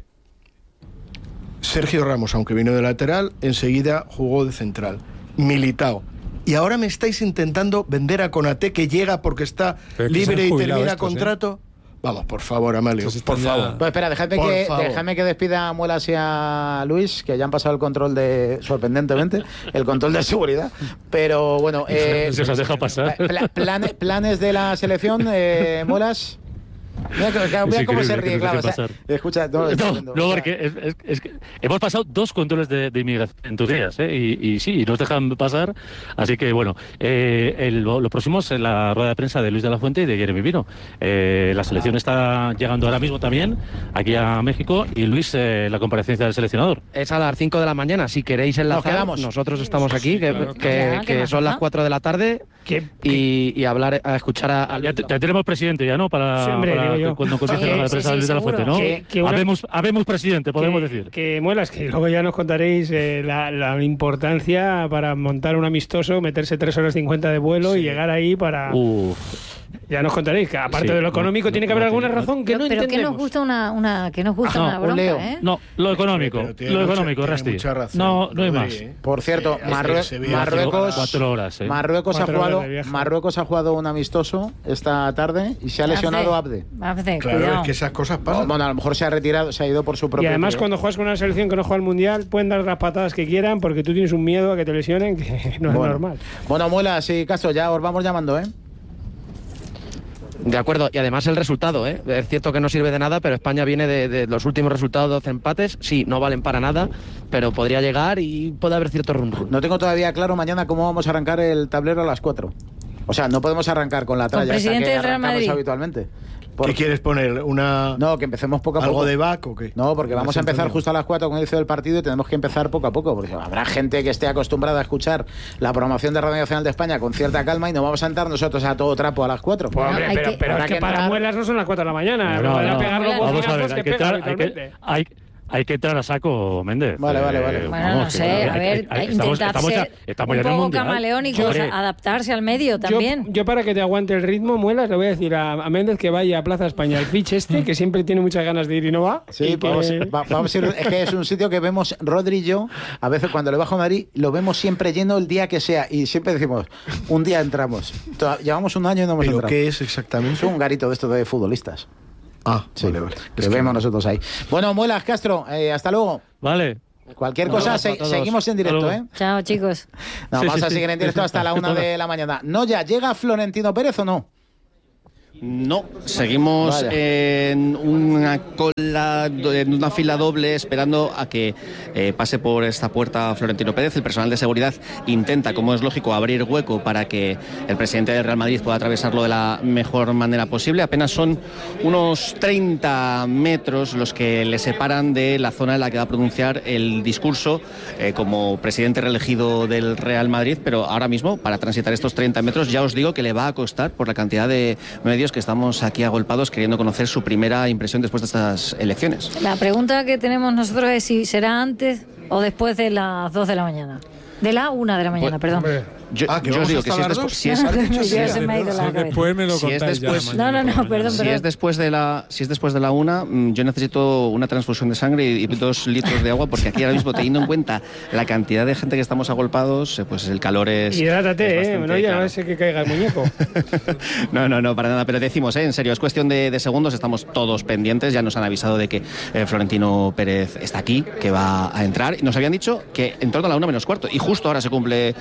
Sergio Ramos, aunque vino de lateral, enseguida jugó de central. Militao. Y ahora me estáis intentando vender a Konaté, que llega porque está libre y termina contrato. Vamos, por favor, Amalio, por favor. Pues espera, déjame que despida a Muelas y a Luis, que ya han pasado el control sorprendentemente, el control de seguridad. Pero bueno... se os deja pasar. Planes de la selección, Muelas... Mira cómo se ríe, claro. Escucha, no, porque es que hemos pasado 2 controles de inmigración en tus días, y sí, nos dejan pasar. Así que bueno, lo próximo es la rueda de prensa de Luis de la Fuente y de Jeremy Pino. La selección está llegando ahora mismo también aquí a México, y Luis, la comparecencia del seleccionador. Es a las 5 de la mañana, si queréis enlazar. Nosotros estamos aquí, que son las 4 de la ta y hablar, a escuchar a ya tenemos presidente ya, ¿no? Para cuando comience la prensa de Luis de la Fuente, ¿no? Habemos presidente, podemos decir. Que Muelas, que luego ya nos contaréis la importancia para montar un amistoso, meterse 3 horas 50 de vuelo y llegar ahí para... Ya nos contaréis que aparte de lo económico tiene que haber alguna razón que no entendemos. Pero que nos gusta una bronca, No, lo económico, Rasti. No hay más. Por cierto, Marruecos 4 horas, Marruecos ha jugado un amistoso esta tarde y se ha lesionado Abde. Claro, cuidado. es que esas cosas pasan. Bueno, a lo mejor se ha retirado, se ha ido por su propio... Y además cuando juegas con una selección que no juega al Mundial, pueden dar las patadas que quieran porque tú tienes un miedo a que te lesionen que no es normal. Bueno, Muelas y Castro, ya os vamos llamando, De acuerdo, y además el resultado, es cierto que no sirve de nada, pero España viene de los últimos resultados, 12 empates, sí, no valen para nada, pero podría llegar y puede haber cierto rum. No tengo todavía claro mañana cómo vamos a arrancar el tablero a las 4. O sea, no podemos arrancar con la tralla esta que arrancamos habitualmente. ¿Qué quieres poner? No, que empecemos poco a poco. ¿Algo de back o qué? No, porque vamos a empezar justo a las 4 con el inicio del partido y tenemos que empezar poco a poco, porque habrá gente que esté acostumbrada a escuchar la programación de Radio Nacional de España con cierta calma y no vamos a entrar nosotros a todo trapo a las 4. Pues, hombre, pero es que para Muelas no son las 4 de la mañana. Vamos a ver, hay que entrar a saco, Méndez. Vale. Bueno, no sé, a ver, intentar ser un poco camaleónicos, adaptarse al medio también. Yo para que te aguante el ritmo, Muelas, le voy a decir a Méndez que vaya a Plaza España, el Fitch que siempre tiene muchas ganas de ir y no va. Sí, vamos a ir, es que es un sitio que vemos, Rodri y yo, a veces cuando le bajo a Madrid, lo vemos siempre lleno el día que sea, y siempre decimos, un día entramos. Llevamos un año y no hemos entrado. ¿Pero qué es exactamente? Es un garito de estos de futbolistas. Sí, vale. Que vemos nosotros ahí. Bueno, Muelas, Castro, hasta luego. Vale. Cualquier cosa, seguimos en directo, ¿eh? Chao, chicos. Vamos a seguir en directo hasta la 1 de la mañana. No, ya, ¿llega Florentino Pérez o no? No, seguimos en una cola, en una fila doble, esperando a que pase por esta puerta Florentino Pérez. El personal de seguridad intenta, como es lógico, abrir hueco para que el presidente del Real Madrid pueda atravesarlo de la mejor manera posible. Apenas son unos 30 metros los que le separan de la zona en la que va a pronunciar el discurso como presidente reelegido del Real Madrid, pero ahora mismo, para transitar estos 30 metros, ya os digo que le va a costar por la cantidad de medios que estamos aquí agolpados queriendo conocer su primera impresión después de estas elecciones. La pregunta que tenemos nosotros es si será antes o después de las 2 de la mañana. De la 1 de la mañana, perdón. Hombre. Yo os digo que si es después... Después me lo contáis ya. Perdón. Si es después de la 1, yo necesito una transfusión de sangre y 2 litros de agua, porque aquí ahora mismo, teniendo en cuenta la cantidad de gente que estamos agolpados, pues el calor es... Hidrátate, no ya no sé que caiga el muñeco. No, para nada, pero decimos, en serio, es cuestión de segundos, estamos todos pendientes, ya nos han avisado de que Florentino Pérez está aquí, que va a entrar, y nos habían dicho que en torno a la 1 menos cuarto, y justo ahora se cumple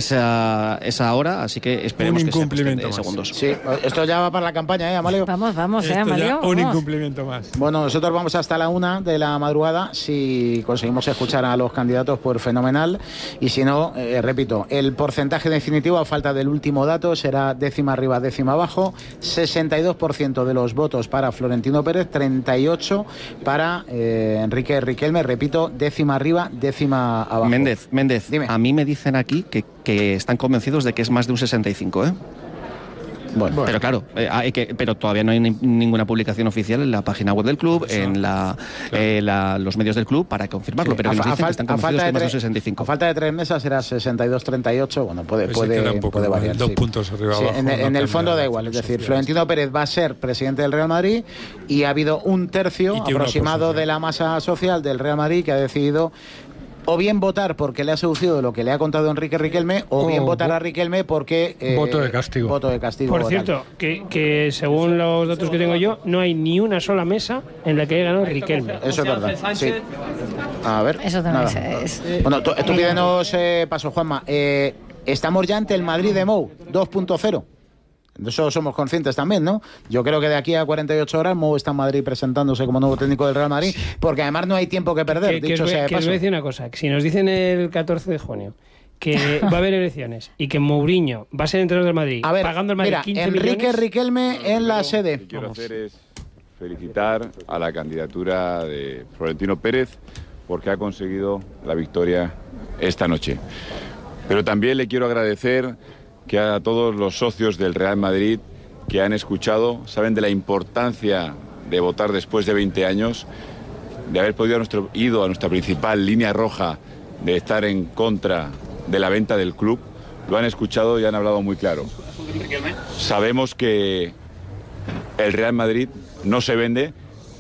esa hora, así que esperemos que sea de segundos. Sí, esto ya va para la campaña, Amalio. Vamos, Amalio. Un incumplimiento más. Bueno, nosotros vamos hasta la 1 de la madrugada. Si conseguimos escuchar a los candidatos, pues fenomenal. Y si no, repito, el porcentaje definitivo, a falta del último dato, será décima arriba, décima abajo. 62% de los votos para Florentino Pérez, 38% para Enrique Riquelme. Repito, décima arriba, décima abajo. Méndez, dime. A mí me dicen aquí que están convencidos de que es más de un 65, ¿eh? Bueno. Pero claro, pero todavía no hay ninguna publicación oficial en la página web del club, en los medios del club para confirmarlo, pero nos dicen que están convencidos que es más de un 65. A falta de 3 mesas será 62-38, bueno, puede variar. 2 puntos arriba sí, abajo. En el fondo da igual, es decir, Florentino Pérez va a ser presidente del Real Madrid y ha habido un tercio aproximado de la masa social del Real Madrid que ha decidido o bien votar porque le ha seducido lo que le ha contado Enrique Riquelme, o bien votar a Riquelme porque... voto de castigo. Por cierto, que según los datos que tengo yo, no hay ni una sola mesa en la que haya ganado Riquelme. Eso es verdad, sí. A ver, eso también es... Bueno, tú pídenos paso, Juanma. Estamos ya ante el Madrid de Mou, 2.0. De eso somos conscientes también, ¿no? Yo creo que de aquí a 48 horas Mou está en Madrid presentándose como nuevo técnico del Real Madrid, porque además no hay tiempo que perder, dicho sea de paso. Os voy a decir una cosa, que si nos dicen el 14 de junio que va a haber elecciones y que Mourinho va a ser entrenador del Madrid, a ver, pagando el Madrid 15 Enrique millones... Riquelme en la sede. Lo que quiero hacer es felicitar a la candidatura de Florentino Pérez porque ha conseguido la victoria esta noche. Pero también le quiero agradecer que a todos los socios del Real Madrid que han escuchado, saben de la importancia de votar después de 20 años, de haber podido ido a nuestra principal línea roja de estar en contra de la venta del club. Lo han escuchado y han hablado muy claro. Sabemos que el Real Madrid no se vende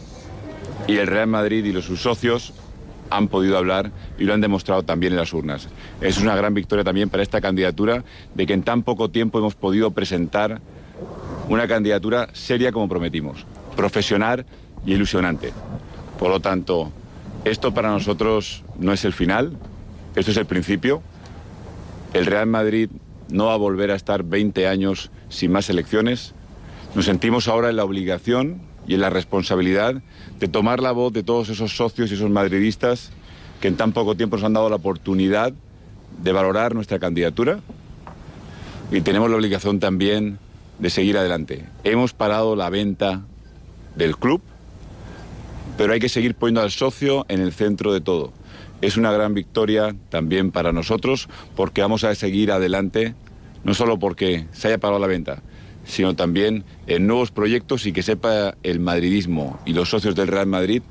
y el Real Madrid y sus socios han podido hablar y lo han demostrado también en las urnas. Es una gran victoria también para esta candidatura, de que en tan poco tiempo hemos podido presentar una candidatura seria como prometimos, profesional y ilusionante. Por lo tanto, esto para nosotros no es el final, esto es el principio. El Real Madrid no va a volver a estar 20 años sin más elecciones. Nos sentimos ahora en la obligación y en la responsabilidad de tomar la voz de todos esos socios y esos madridistas que en tan poco tiempo nos han dado la oportunidad de valorar nuestra candidatura, y tenemos la obligación también de seguir adelante. Hemos parado la venta del club, pero hay que seguir poniendo al socio en el centro de todo. Es una gran victoria también para nosotros, porque vamos a seguir adelante, no solo porque se haya parado la venta, sino también en nuevos proyectos, y que sepa el madridismo y los socios del Real Madrid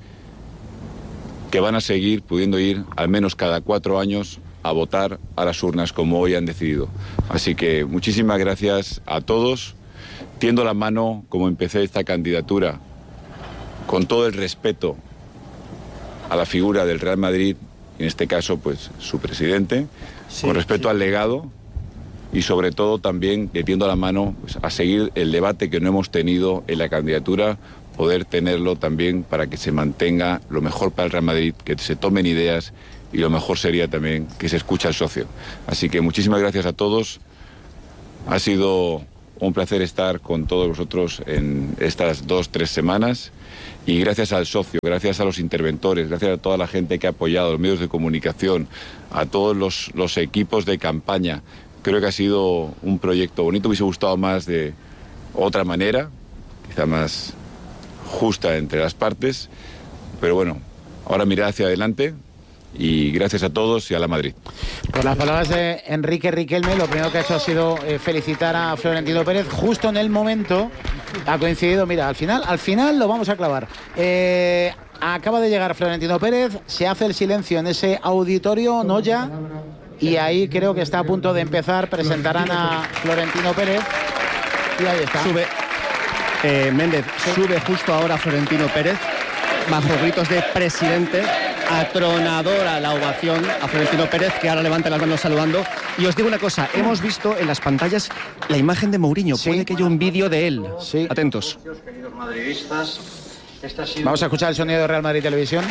que van a seguir pudiendo ir al menos cada 4 años a votar a las urnas como hoy han decidido. Así que muchísimas gracias a todos. Tiendo la mano, como empecé esta candidatura, con todo el respeto a la figura del Real Madrid, en este caso pues su presidente, con respeto al legado, y sobre todo también le tiendo la mano pues, a seguir el debate que no hemos tenido en la candidatura, poder tenerlo también para que se mantenga lo mejor para el Real Madrid, que se tomen ideas, y lo mejor sería también que se escuche al socio. Así que muchísimas gracias a todos. Ha sido un placer estar con todos vosotros en estas 2-3 semanas, y gracias al socio, gracias a los interventores, gracias a toda la gente que ha apoyado, a los medios de comunicación, a todos los equipos de campaña. Creo que ha sido un proyecto bonito. Me hubiese gustado más de otra manera, quizá más justa entre las partes, pero bueno, ahora mirar hacia adelante. Y gracias a todos y a la Madrid. Por las palabras de Enrique Riquelme, lo primero que ha hecho ha sido felicitar a Florentino Pérez justo en el momento. Ha coincidido, mira, al final lo vamos a clavar. Acaba de llegar Florentino Pérez, se hace el silencio en ese auditorio, no ya, y ahí creo que está a punto de empezar. Presentarán a Florentino Pérez y ahí está. Sube, Méndez, sube justo ahora Florentino Pérez, bajo gritos de presidente. Atronadora la ovación a Florentino Pérez, que ahora levanta las manos saludando. Y os digo una cosa, hemos visto en las pantallas la imagen de Mourinho. ¿Sí? Puede que haya un vídeo de él. Sí. Atentos. Queridos madridistas, vamos a escuchar el sonido de Real Madrid Televisión.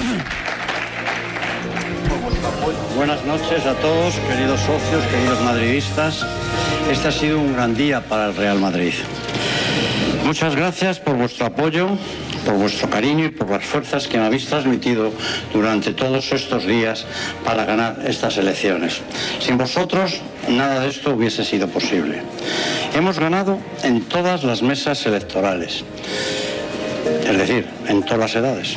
Buenas noches a todos, queridos socios, queridos madridistas. Este ha sido un gran día para el Real Madrid. Muchas gracias por vuestro apoyo, por vuestro cariño y por las fuerzas que me habéis transmitido durante todos estos días para ganar estas elecciones. Sin vosotros, nada de esto hubiese sido posible. Hemos ganado en todas las mesas electorales, es decir, en todas las edades.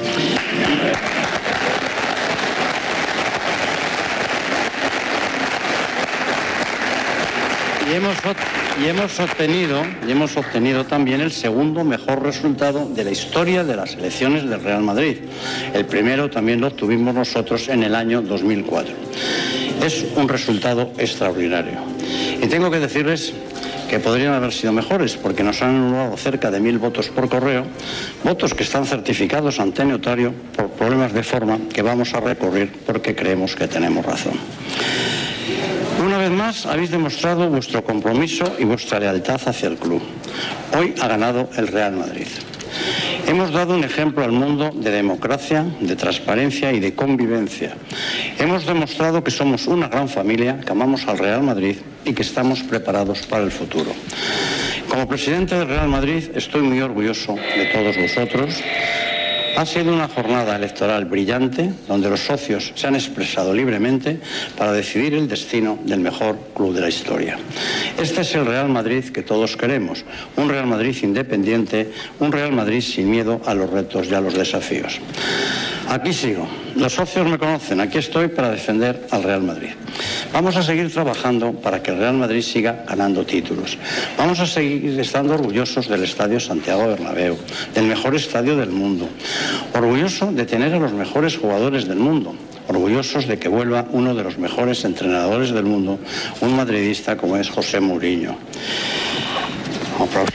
Y hemos obtenido también el segundo mejor resultado de la historia de las elecciones del Real Madrid. El primero también lo obtuvimos nosotros en el año 2004. Es un resultado extraordinario. Y tengo que decirles que podrían haber sido mejores, porque nos han anulado cerca de 1000 votos por correo, votos que están certificados ante notario por problemas de forma que vamos a recurrir porque creemos que tenemos razón. Una vez más habéis demostrado vuestro compromiso y vuestra lealtad hacia el club. Hoy ha ganado el Real Madrid. Hemos dado un ejemplo al mundo de democracia, de transparencia y de convivencia. Hemos demostrado que somos una gran familia, que amamos al Real Madrid y que estamos preparados para el futuro. Como presidente del Real Madrid estoy muy orgulloso de todos vosotros. Ha sido una jornada electoral brillante, donde los socios se han expresado libremente para decidir el destino del mejor club de la historia. Este es el Real Madrid que todos queremos, un Real Madrid independiente, un Real Madrid sin miedo a los retos y a los desafíos. Aquí sigo. Los socios me conocen. Aquí estoy para defender al Real Madrid. Vamos a seguir trabajando para que el Real Madrid siga ganando títulos. Vamos a seguir estando orgullosos del Estadio Santiago Bernabéu, del mejor estadio del mundo. Orgulloso de tener a los mejores jugadores del mundo. Orgullosos de que vuelva uno de los mejores entrenadores del mundo, un madridista como es José Mourinho. Aplausos.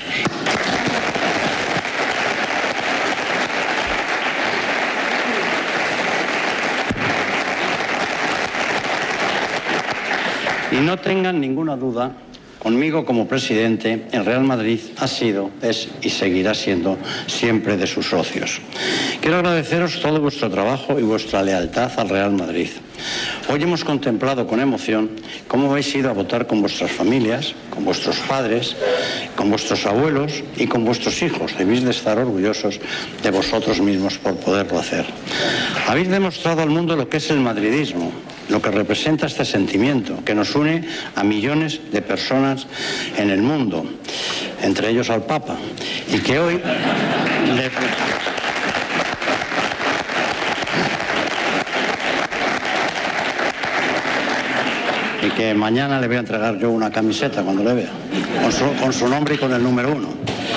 Y no tengan ninguna duda, conmigo como presidente, el Real Madrid ha sido, es y seguirá siendo siempre de sus socios. Quiero agradeceros todo vuestro trabajo y vuestra lealtad al Real Madrid. Hoy hemos contemplado con emoción cómo habéis ido a votar con vuestras familias, con vuestros padres, con vuestros abuelos y con vuestros hijos. Debéis de estar orgullosos de vosotros mismos por poderlo hacer. Habéis demostrado al mundo lo que es el madridismo. lo que representa este sentimiento que nos une a millones de personas en el mundo, entre ellos al Papa, y que hoy y que mañana le voy a entregar yo una camiseta cuando le vea, con su nombre y con el número 1.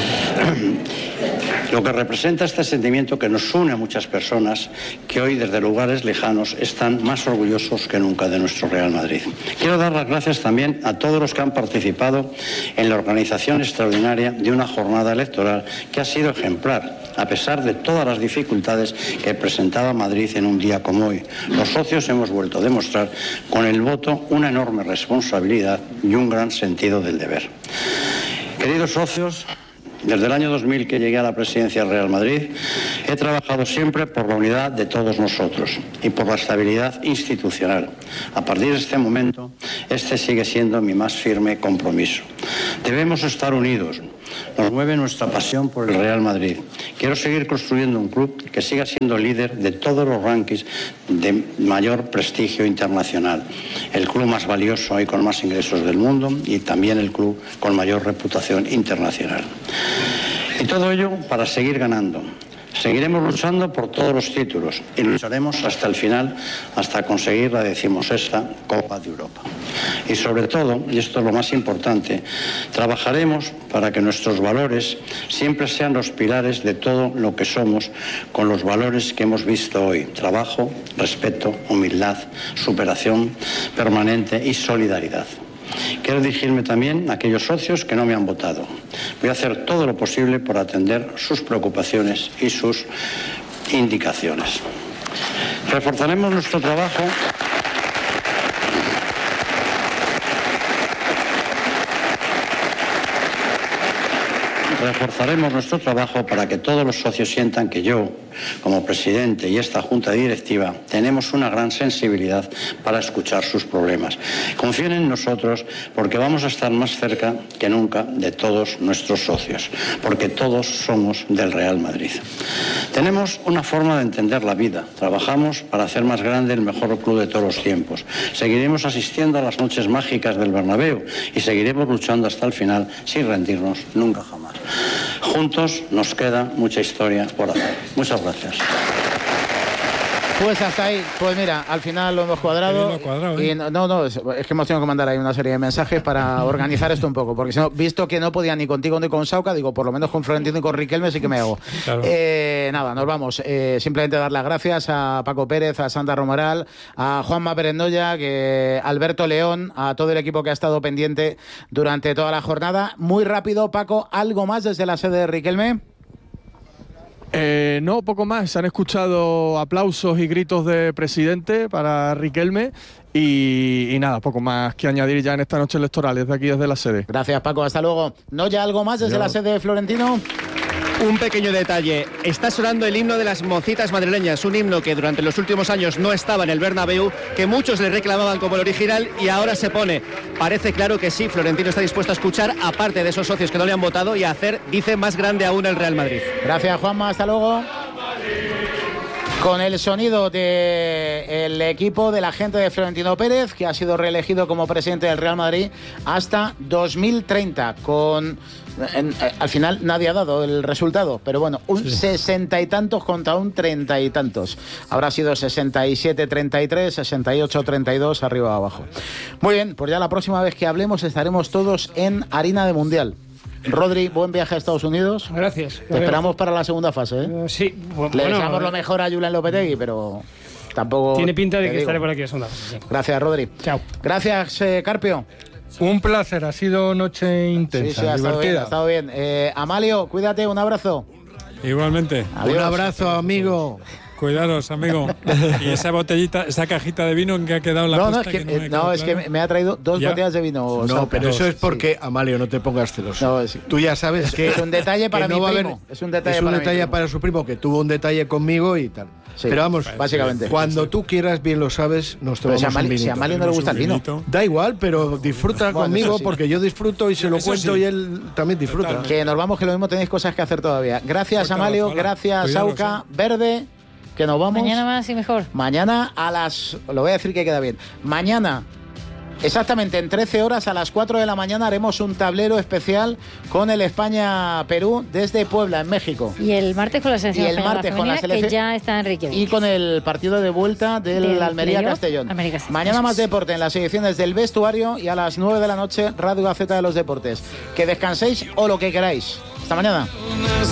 Lo que representa este sentimiento que nos une a muchas personas que hoy desde lugares lejanos están más orgullosos que nunca de nuestro Real Madrid. Quiero dar las gracias también a todos los que han participado en la organización extraordinaria de una jornada electoral que ha sido ejemplar, a pesar de todas las dificultades que presentaba Madrid en un día como hoy. Los socios hemos vuelto a demostrar con el voto una enorme responsabilidad y un gran sentido del deber. Queridos socios, desde el año 2000 que llegué a la presidencia del Real Madrid, he trabajado siempre por la unidad de todos nosotros y por la estabilidad institucional. A partir de este momento, este sigue siendo mi más firme compromiso. Debemos estar unidos. Nos mueve nuestra pasión por el Real Madrid. Quiero seguir construyendo un club que siga siendo líder de todos los rankings de mayor prestigio internacional. El club más valioso y con más ingresos del mundo y también el club con mayor reputación internacional. Y todo ello para seguir ganando. Seguiremos luchando por todos los títulos y lucharemos hasta el final, hasta conseguir la 16ª Copa de Europa. Y sobre todo, y esto es lo más importante, trabajaremos para que nuestros valores siempre sean los pilares de todo lo que somos, con los valores que hemos visto hoy: trabajo, respeto, humildad, superación permanente y solidaridad. Quiero dirigirme también a aquellos socios que no me han votado. Voy a hacer todo lo posible por atender sus preocupaciones y sus indicaciones. Reforzaremos nuestro trabajo. Reforzaremos nuestro trabajo para que todos los socios sientan que yo, como presidente y esta junta directiva, tenemos una gran sensibilidad para escuchar sus problemas. Confíen en nosotros porque vamos a estar más cerca que nunca de todos nuestros socios, porque todos somos del Real Madrid. Tenemos una forma de entender la vida. Trabajamos para hacer más grande el mejor club de todos los tiempos. Seguiremos asistiendo a las noches mágicas del Bernabéu y seguiremos luchando hasta el final sin rendirnos nunca jamás. Juntos nos queda mucha historia por hacer. Muchas gracias. Pues hasta ahí, pues mira, al final lo hemos cuadrado. Y no, es que hemos tenido que mandar ahí una serie de mensajes para organizar esto un poco, porque si no, visto que no podía ni contigo ni con Sauca, digo, por lo menos con Florentino y con Riquelme sí que me hago. Claro. Nada, nos vamos. Simplemente dar las gracias a Paco Pérez, a Sandra Romaral, a Juanma Perendoya, a Alberto León, a todo el equipo que ha estado pendiente durante toda la jornada. Muy rápido, Paco, ¿algo más desde la sede de Riquelme? No, poco más. Se han escuchado aplausos y gritos de presidente para Riquelme y nada, poco más que añadir ya en esta noche electoral desde aquí, desde la sede. Gracias, Paco. Hasta luego. ¿No ya algo más desde la sede de Florentino? Un pequeño detalle, está sonando el himno de las mocitas madrileñas, un himno que durante los últimos años no estaba en el Bernabéu, que muchos le reclamaban como el original y ahora se pone. Parece claro que sí, Florentino está dispuesto a escuchar, aparte de esos socios que no le han votado, y a hacer, dice, más grande aún el Real Madrid. Gracias, Juanma, hasta luego. Con el sonido del equipo de la gente de Florentino Pérez, que ha sido reelegido como presidente del Real Madrid hasta 2030, al final nadie ha dado el resultado, pero bueno, un 60 y tantos contra un 30 y tantos. Habrá sido 67-33, 68-32, arriba o abajo. Muy bien, pues ya la próxima vez que hablemos estaremos todos en harina de mundial. Rodri, buen viaje a Estados Unidos. Gracias. Te esperamos para la segunda fase, ¿eh? Sí. Le deseamos lo mejor a Julen Lopetegui, pero tampoco... Tiene pinta de que estaré por aquí a segunda fase. Sí. Gracias, Rodri. Chao. Gracias, Carpio. Un placer, ha sido noche intensa, sí, ha divertida. estado bien. Amalio, cuídate, un abrazo. Igualmente. Adiós. Un abrazo, amigo. Cuidaros, amigo. Y esa botellita, esa cajita de vino en que ha quedado la posta. Es que me ha traído 2 botellas de vino. No, pero eso es porque, Amalio, no te pongas celoso. Tú ya sabes que es un detalle para mi primo. Es un detalle para su primo, que tuvo un detalle conmigo y tal. Sí, pero vamos, básicamente. Cuando tú quieras, bien lo sabes, nos tomamos un vinito. Si a Amalio no le gusta el vino. Da igual, pero disfruta conmigo, porque yo disfruto y se lo cuento y él también disfruta. Que nos vamos, que lo mismo tenéis cosas que hacer todavía. Gracias, Amalio. Gracias, Sauca. Verde. que nos vamos. Mañana más y mejor. Mañana lo voy a decir que queda bien. Mañana, exactamente en 13 horas, a las 4 de la mañana, haremos un tablero especial con el España-Perú desde Puebla, en México. Y el martes con la selección española, que ya está en Reykjavik. Y con el partido de vuelta del Almería-Castellón. Mañana más deporte en las ediciones del vestuario y a las 9 de la noche, Radio Gaceta de los Deportes. Que descanséis o lo que queráis. Hasta mañana.